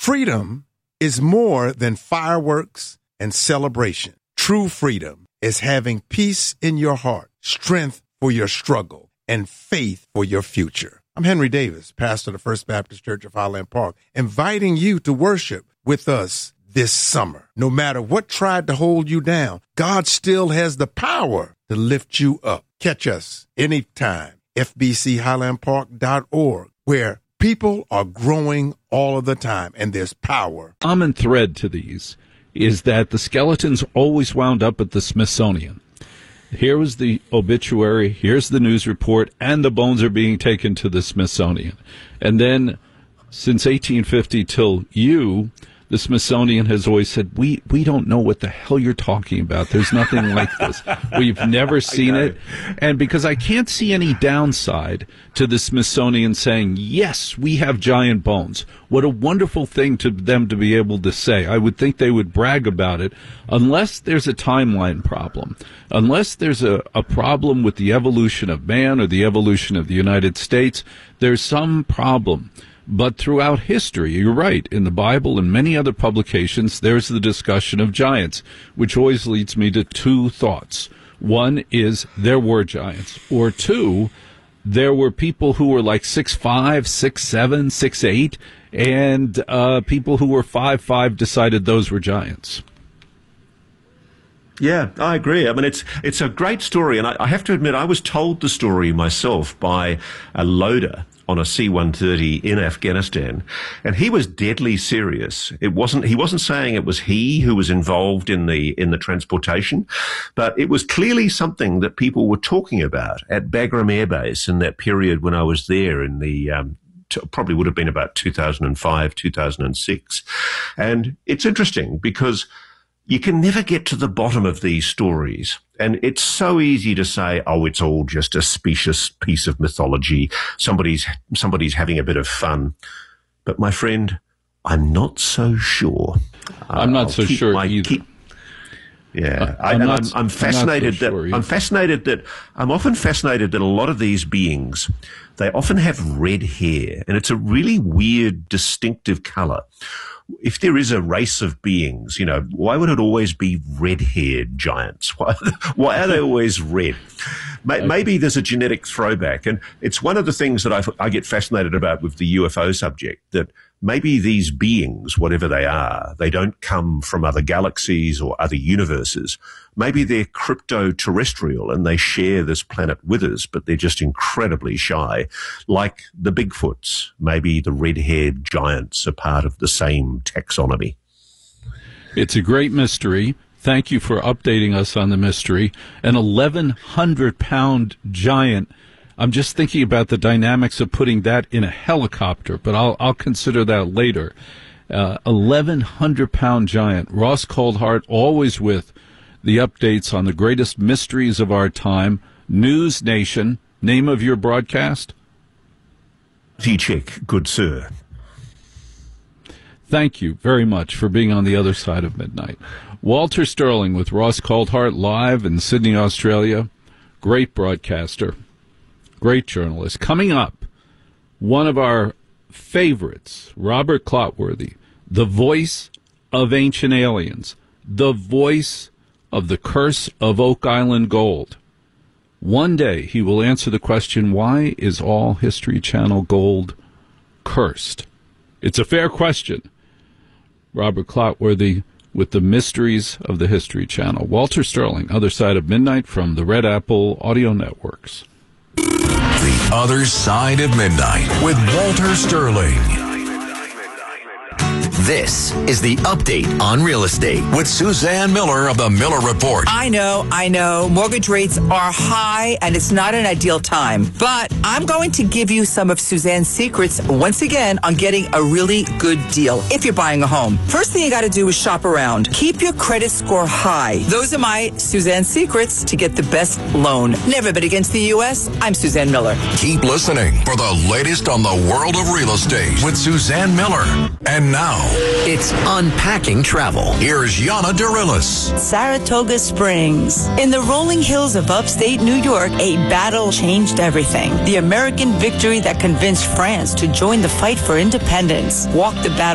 Freedom is more than fireworks and celebration. True freedom is having peace in your heart, strength for your struggle, and faith for your future. I'm Henry Davis, pastor of the First Baptist Church of Highland Park, inviting you to worship with us this summer. No matter what tried to hold you down, God still has the power to lift you up. Catch us anytime, fbchighlandpark.org, where people are growing all of the time, and there's power. Common thread to these is that the skeletons always wound up at the Smithsonian. Here was the obituary, here's the news report, and the bones are being taken to the Smithsonian. And then, since 1850 till the Smithsonian has always said, we don't know what the hell you're talking about. There's nothing like this. We've never seen it. And because I can't see any downside to the Smithsonian saying, yes, we have giant bones. What a wonderful thing to them to be able to say. I would think they would brag about it, unless there's a timeline problem, unless there's a problem with the evolution of man or the evolution of the United States. There's some problem. But throughout history, you're right, in the Bible and many other publications, there's the discussion of giants, which always leads me to two thoughts. One is there were giants, or two, there were people who were like 6'5", 6'7", 6'8", and people who were 5'5" decided those were giants. Yeah, I agree. I mean, it's a great story, and I have to admit, I was told the story myself by a loader on a C-130 in Afghanistan, and he was deadly serious. He wasn't saying it was he who was involved in the transportation, but it was clearly something that people were talking about at Bagram Air Base in that period when I was there in the probably would have been about 2005, 2006. And it's interesting because you can never get to the bottom of these stories. And it's so easy to say, oh, it's all just a specious piece of mythology. Somebody's having a bit of fun. But my friend, I'm not so sure. I'm not so sure either. I'm fascinated that I'm often fascinated that a lot of these beings, they often have red hair, and it's a really weird, distinctive color. If there is a race of beings, why would it always be red-haired giants? Why are they always red? Maybe there's a genetic throwback. And it's one of the things that I get fascinated about with the UFO subject, that maybe these beings, whatever they are, they don't come from other galaxies or other universes. Maybe they're crypto-terrestrial and they share this planet with us, but they're just incredibly shy. Like the Bigfoots, maybe the red-haired giants are part of the same taxonomy. It's a great mystery. Thank you for updating us on the mystery. An 1,100-pound giant. I'm just thinking about the dynamics of putting that in a helicopter, but I'll consider that later. 1,100-pound giant. Ross Coldhart, always with the updates on the greatest mysteries of our time. News Nation, name of your broadcast? T-Check, good sir. Thank you very much for being on the other side of midnight. Walter Sterling with Ross Coldhart live in Sydney, Australia. Great broadcaster. Great journalist. Coming up, one of our favorites, Robert Clotworthy, the voice of ancient aliens, the voice of the curse of Oak Island gold. One day he will answer the question, why is all History Channel gold cursed? It's a fair question. Robert Clotworthy with the mysteries of the History Channel. Walter Sterling, Other Side of Midnight from the Red Apple Audio Networks. The Other Side of Midnight with Walter Sterling. This is the Update on Real Estate with Suzanne Miller of the Miller Report. I know. Mortgage rates are high and it's not an ideal time. But I'm going to give you some of Suzanne's secrets once again on getting a really good deal if you're buying a home. First thing you got to do is shop around. Keep your credit score high. Those are my Suzanne secrets to get the best loan. Never bet against the U.S. I'm Suzanne Miller. Keep listening for the latest on the world of real estate with Suzanne Miller. And now, it's Unpacking Travel. Here's Yana Dorillis. Saratoga Springs. In the rolling hills of upstate New York, a battle changed everything. The American victory that convinced France to join the fight for independence. Walk the battle